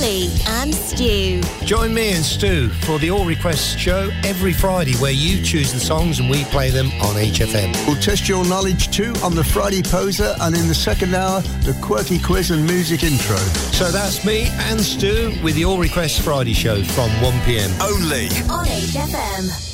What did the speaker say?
Ollie and Stu. Join me and Stu for the All Requests show every Friday, where you choose the songs and we play them on HFM. We'll test your knowledge too on the Friday Poser, and in the second hour, the quirky quiz and music intro. So that's me and Stu with the All Requests Friday show from 1 p.m. Only on HFM.